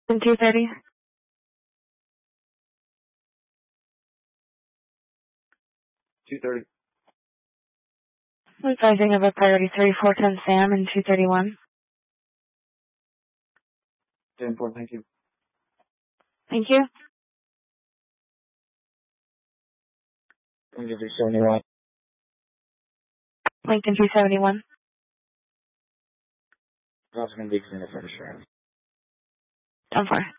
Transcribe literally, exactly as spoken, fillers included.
two thirty. two thirty. Advising of a priority three four ten Sam and two thirty-one. ten four, thank you. Thank you. Lincoln two seventy-one. Lincoln two seventy-one. That's going to be extended for insurance. ten four.